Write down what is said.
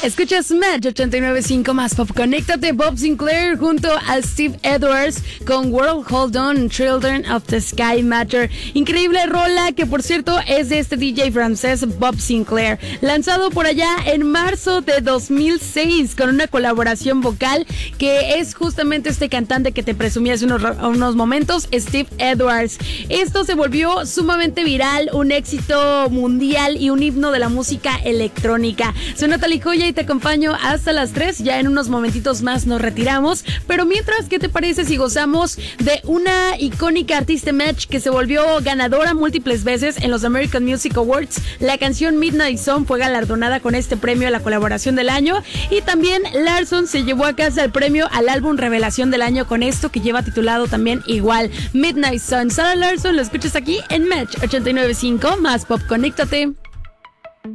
Escuchas Match 89.5 más Pop. Conéctate, Bob Sinclair junto a Steve Edwards con World Hold On, Children of the Sky Matter. Increíble rola que, por cierto, es de este DJ francés Bob Sinclair, lanzado por allá en marzo de 2006 con una colaboración vocal que es justamente este cantante que te presumí hace unos momentos, Steve Edwards. Esto se volvió sumamente viral, un éxito mundial y un himno de la música electrónica. Soy Natalie Joya y te acompaño hasta las 3. Ya en unos momentitos más nos retiramos, pero mientras, ¿qué te parece si gozamos de una icónica artista Match que se volvió ganadora múltiples veces en los American Music Awards? La canción Midnight Sun fue galardonada con este premio a la colaboración del año, y también Larson se llevó a casa el premio al álbum revelación del año con esto que lleva titulado también igual, Midnight Sun. Sarah Larson, lo escuchas aquí en Match 89.5 más Pop. Conéctate.